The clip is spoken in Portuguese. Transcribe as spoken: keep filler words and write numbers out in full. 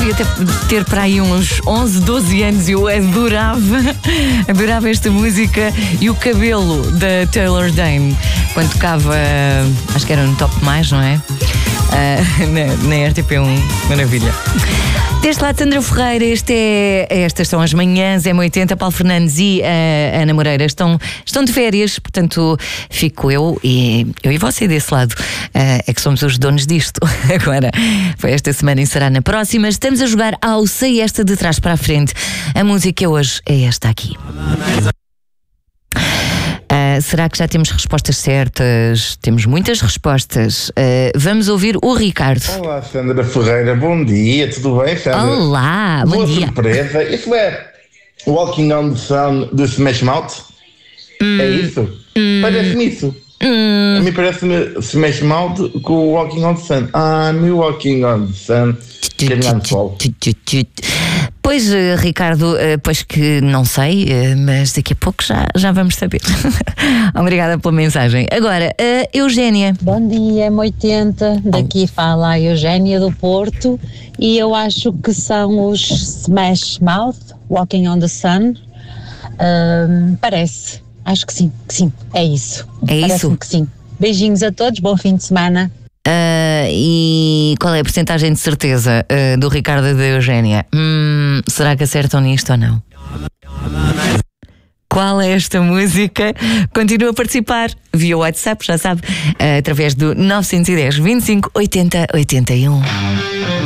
devia ter, ter para aí uns onze, doze anos e eu adorava, adorava esta música e o cabelo da Taylor Dayne, quando tocava, acho que era no Top Mais, não é? Uh, na, na R T P um, maravilha. Deste lado, Sandra Ferreira, este é, estas são as manhãs, M oitenta, Paulo Fernandes e a Ana Moreira estão, estão de férias, portanto fico eu e, eu e você desse lado, uh, é que somos os donos disto. Agora, foi esta semana e será na próxima. Estamos a jogar ao Sei Esta de Trás para a Frente. A música hoje é esta aqui. Uh, será que já temos respostas certas? Temos muitas respostas. Uh, vamos ouvir o Ricardo. Olá, Sandra Ferreira, bom dia, tudo bem, Sandra? Olá, bom Boa dia. surpresa. Isso é Walking on the Sun do Smash Mouth? Hum, é isso? Hum, Parece-me isso. Hum. A mim parece-me Smash Mouth com o Walking on the Sun. I'm walking on the sun. Caminhando sol. Pois, Ricardo, pois que não sei, mas daqui a pouco já, já vamos saber. Obrigada pela mensagem. Agora, a Eugénia. Bom dia, M oitenta. Daqui fala a Eugénia do Porto e eu acho que são os Smash Mouth, Walking on the Sun. Um, parece, acho que sim, que sim, é isso. É isso? Parece-me que sim. Beijinhos a todos, bom fim de semana. Uh, e qual é a porcentagem de certeza uh, do Ricardo e da Eugénia? Hum, será que acertam nisto ou não? Qual é esta música? Continua a participar via WhatsApp, já sabe, uh, através do nove um zero, vinte e cinco, oitenta, oitenta e um.